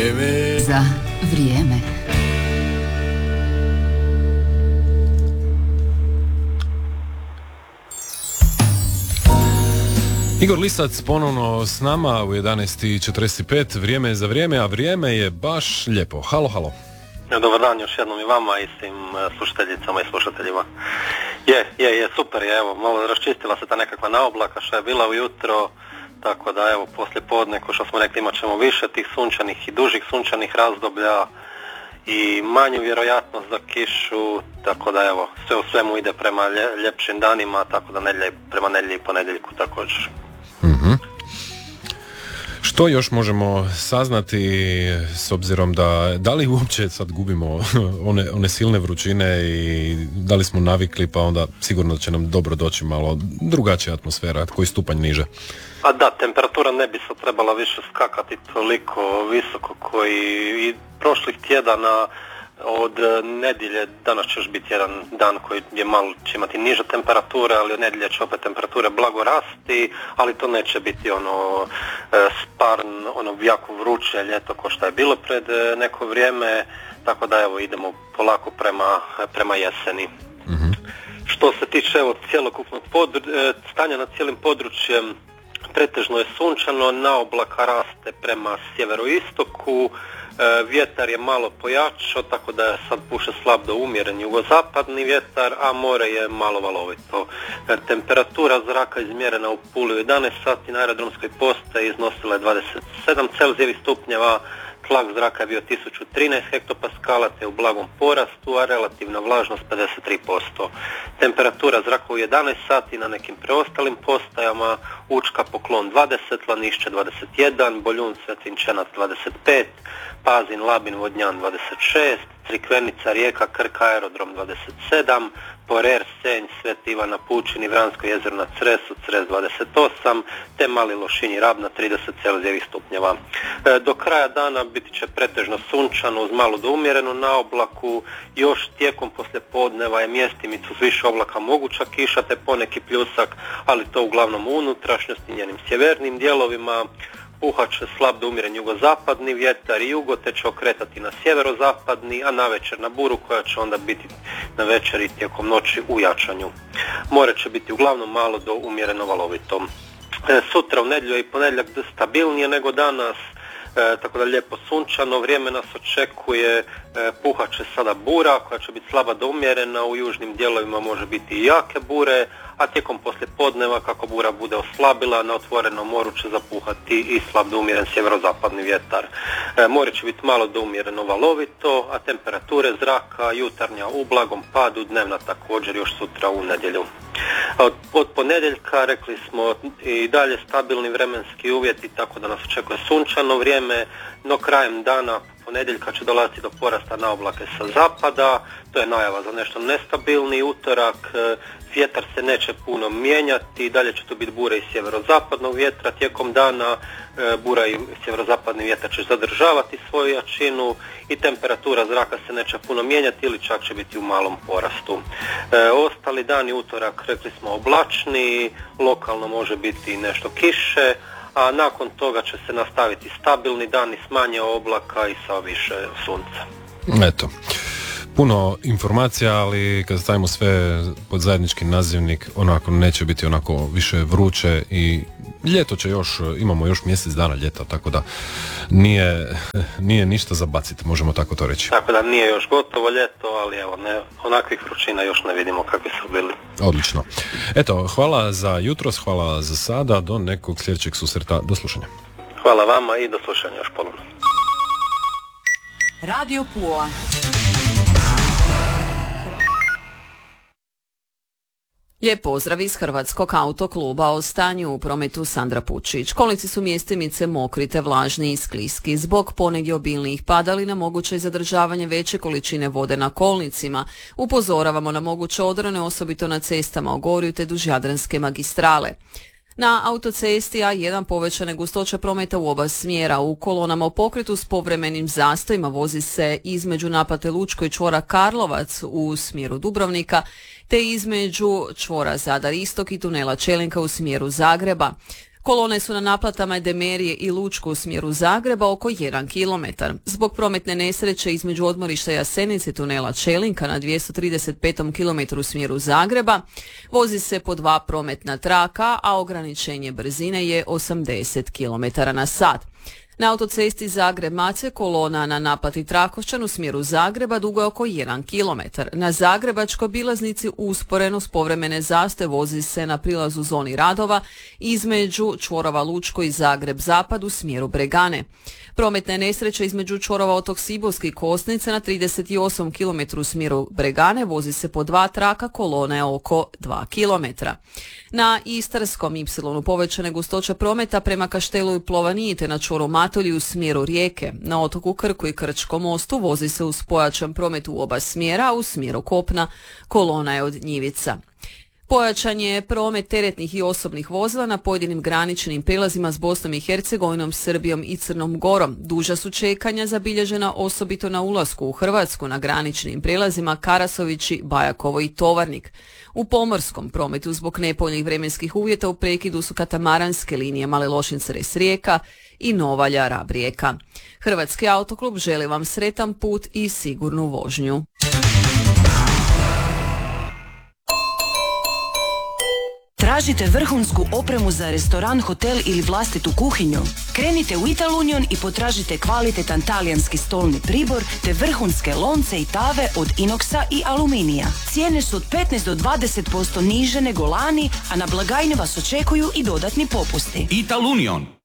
Za vrijeme. Igor Lisac ponovno s nama u 11:45, vrijeme je za vrijeme, a vrijeme je baš lijepo. Halo, halo. Dobar dan još jednom i vama i svim slušateljicama i slušateljima. Je, super je, evo, malo raščistila se ta nekakva naoblaka što je bila ujutro, tako da evo, poslije podne, ko što smo rekli, imat ćemo više tih sunčanih i dužih sunčanih razdoblja i manju vjerojatnost za kišu, tako da evo, sve u svemu ide prema ljepšim danima, tako da prema nedjelji i ponedjeljku također. Mm-hmm. Što još možemo saznati s obzirom da li uopće sad gubimo one silne vrućine i da li smo navikli, pa onda sigurno će nam dobro doći malo drugačija atmosfera, koji stupanj niže? A da, temperatura ne bi se trebala više skakati toliko visoko koji i prošlih tjedana. Od nedjelje, danas će još biti jedan dan koji je malo, će imati niže temperature, ali od nedjelje će opet temperature blago rasti, ali to neće biti jako vruće ljeto ko što je bilo pred neko vrijeme, tako da evo idemo polako prema jeseni. Mm-hmm. Što se tiče cjelokupnog stanja na cijelim područjem, pretežno je sunčano, na oblaka raste prema sjeveroistoku, vjetar je malo pojačao, tako da sad puše slab do umjeren jugozapadni vjetar, a more je malo valovito. Temperatura zraka izmjerena u Puli u 11 sati na aerodromskoj postaji iznosila je 27 Celzijevih stupnjeva, tlak zraka je bio 1013 hektopaskala te u blagom porastu, a relativna vlažnost 53%. Temperatura zraka u 11 sati na nekim preostalim postajama: Učka, Poklon 20, Lanišće 21, Boljun, Svetinčenac 25, Pazin, Labin, Vodnjan 26, Crikvenica, Rijeka, Krk, Aerodrom 27, Porer, Senj, Sveti Ivan na Pučini, Vransko jezero na Cresu, Cres 28, te Mali Lošinj i Rab na 30 Celzijevih stupnjeva. Do kraja dana biti će pretežno sunčano uz malo do umjerenu na oblaku, još tijekom poslijepodneva je mjestimicu s više oblaka moguća kiša te poneki pljusak, ali to uglavnom u unutrašnjosti, njenim sjevernim dijelovima. Puhat će slab do umjeren jugozapadni vjetar i jugo te će okretati na sjeverozapadni, a navečer na buru koja će onda biti na večer i tijekom noći u jačanju. More će biti uglavnom malo do umjereno valovito. Sutra u nedjelju i ponedjeljak stabilnije nego danas, tako da lijepo sunčano, vrijeme nas očekuje, puhat će sada bura koja će biti slaba do umjerena, u južnim dijelovima može biti i jake bure, a tijekom poslijepodneva kako bura bude oslabila, na otvorenom moru će zapuhati i slab do umjeren sjeverozapadni vjetar. More će biti malo do umjereno valovito, a temperature zraka jutarnja u blagom padu, dnevna također još sutra u nedjelju. Od ponedjeljka rekli smo i dalje stabilni vremenski uvjeti, tako da nas očekuje sunčano vrijeme, no krajem dana ponedjeljka će dolaziti do porasta na oblake sa zapada, to je najava za nešto nestabilni utorak, vjetar se neće puno mijenjati, dalje će to biti bura i sjeverozapadnog vjetra, tijekom dana bura i sjeverozapadni vjetar će zadržavati svoju jačinu i temperatura zraka se neće puno mijenjati ili čak će biti u malom porastu. Ostali dani utorak rekli smo oblačni, lokalno može biti nešto kiše, a nakon toga će se nastaviti stabilni dani s manje oblaka i sa više sunca. Eto, puno informacija, ali kad stavimo sve pod zajednički nazivnik, onako neće biti onako više vruće i ljeto će imamo još mjesec dana ljeta, tako da nije ništa za baciti, možemo tako to reći. Tako da nije još gotovo ljeto, ali evo, onakvih vrućina još ne vidimo kakvi su bili. Odlično. Eto, hvala za jutros, hvala za sada, do nekog sljedećeg susreta, do slušanja. Hvala vama i do slušanja još ponovno. Radio Pula. Lijep pozdrav iz Hrvatskog autokluba. O stanju u prometu Sandra Pučić. Kolnici su mjestimice mokri te vlažni i skliski. Zbog ponegdje obilnijih padalina moguće je zadržavanje veće količine vode na kolnicima. Upozoravamo na moguće odrone, osobito na cestama u Gorju te duž Jadranske magistrale. Na autocesti A1 povećane gustoća prometa u oba smjera. U kolonama u pokretu s povremenim zastojima vozi se između naplate Lučko i čvora Karlovac u smjeru Dubrovnika, te između čvora Zadar Istok i tunela Čelinka u smjeru Zagreba. Kolone su na naplatama Demerije i Lučku u smjeru Zagreba oko 1 km. Zbog prometne nesreće između odmorišta Jasenice i tunela Čelinka na 235 km u smjeru Zagreba vozi se po 2 prometna traka, a ograničenje brzine je 80 km na sat. Na autocesti Zagreb-Macelj kolona na naplati Trakošćan u smjeru Zagreba dugo je oko 1 km. Na zagrebačkoj obilaznici usporeno s povremene zastoje vozi se na prilazu zoni radova između čvorova Lučko i Zagreb-Zapad u smjeru Bregane. Prometna nesreća između čvorova Otok Sibolski i Kosnice na 38 km u smjeru Bregane vozi se po 2 traka, kolona je oko 2 km. Na Istarskom Y povećana gustoća prometa prema Kaštelu i Plovaniji te na čvoru Matulji u smjeru Rijeke. Na otoku Krku i Krčkom mostu vozi se uz pojačan promet u oba smjera, a u smjeru kopna kolona je od Njivica. Pojačan je promet teretnih i osobnih vozila na pojedinim graničnim prijelazima s Bosnom i Hercegovinom, Srbijom i Crnom Gorom. Duža su čekanja zabilježena osobito na ulasku u Hrvatsku na graničnim prijelazima Karasovići, Bajakovo i Tovarnik. U pomorskom prometu zbog nepovoljnih vremenskih uvjeta u prekidu su katamaranske linije Male Lošinj-Cres Rijeka i Novalja Rab Rijeka. Hrvatski autoklub želi vam sretan put i sigurnu vožnju. Tražite vrhunsku opremu za restoran, hotel ili vlastitu kuhinju? Krenite u Italunion i potražite kvalitetan talijanski stolni pribor te vrhunske lonce i tave od inoksa i aluminija. Cijene su od 15 do 20% niže nego lani, a na blagajni vas očekuju i dodatni popusti. Italunion.